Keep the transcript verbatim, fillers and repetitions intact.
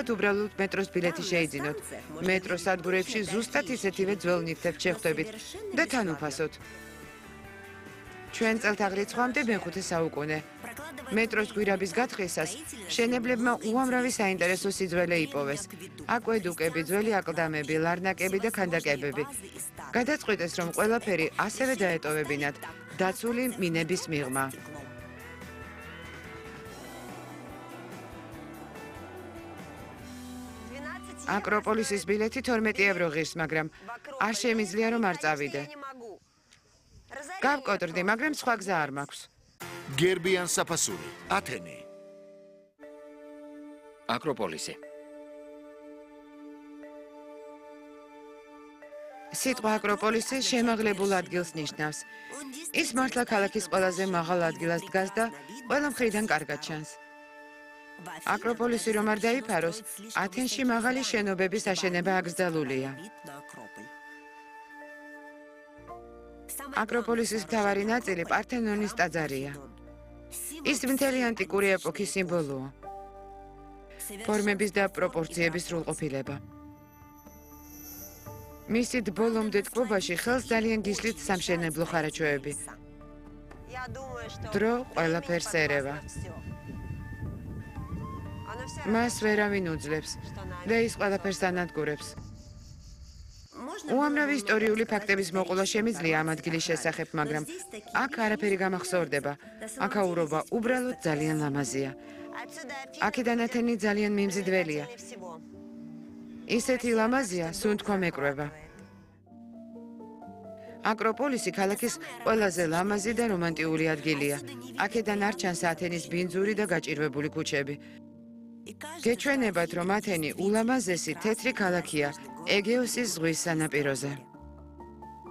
ზუსტად უბრალოდ მეტროს ბილეთი შეიძინოთ. მეტროს სადგურებში ზუსტად ისეთივე ძველ ნივთებს შეხვდებით და თან უფასოდ. ჩვენ წელთაღრიცხვამდე მეხუთე საუკუნე. მეტროს გვირაბის გათხისას მშენებლებმა უამრავი საინტერესო სიძველე იპოვეს. აკვედუკები, ძველი აკლდამები, ლარნაკები და ქანდაკებები. გადაწყვიტეს, რომ ყველაფერი ასევე დაეტოვებინათ დაცული მინების მიღმა. აკროპოლისის ბილეთი თორმეტი ევრო ღირს, მაგრამ არ შემიძლია რომ არ წავიდე. გავკოტრდი, მაგრამ სხვა გზა არ მაქვს. გერბიან საფასური, ათენი. აკროპოლისი. სიტყვა აკროპოლისი შემაღლებულ ადგილს ნიშნავს. ის მართლა ქალაქის ყველაზე მაღალ ადგილას დგას და ყველა მხრიდან კარგად ჩანს. აკროპოლისი რომ არ დაიფაროს, ათენში მაღალი შენობების აშენება აკრძალულია. აკროპოლისის მთავარი ნაწილი პართენონის ტაძარია. ის მთელი ანტიკური ეპოქის სიმბოლოა. ფორმების და პროპორციების სრულყოფილება. მისი ბოლომდე ტკბობაში ხელს ძალიან გისლით სამშენებლო ხარაჯოები. დრო ყველაფერს ერევა. მას ვერავინ უძლებს და ის ყველაფერს ანადგურებს. უამრავი ისტორიული ფაქტების მოყოლა შემიძლია ამ ადგილის შესახებ, მაგრამ აქ არაფერი გამახსოვრდება. აქაურობა უბრალოდ ძალიან ლამაზია. აქედან ათენი ძალიან მიმზიდველია. ისეთი ლამაზია, სუნთქვა მეკრება. აკროპოლისი ქალაქის ყველაზე ლამაზი და რომანტიული ადგილია. აქედან არ ჩანს ათენის ბინძური და გაჭირვებული ქუჩები. გეჩვენებათ, რომ ათენი ულამაზესი თეთრი ქალაქია ეგეოსის ზღვის სანაპიროზე.